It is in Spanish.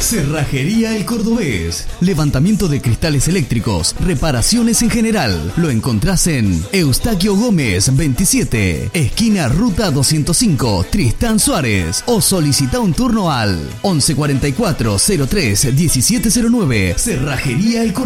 Cerrajería El Cordobés. Levantamiento de cristales eléctricos, reparaciones en general. Lo encontrás en Eustaquio Gómez 27, esquina Ruta 205, Tristán Suárez. O solicita un turno al 1144 03 1709. Cerrajería El Cordobés.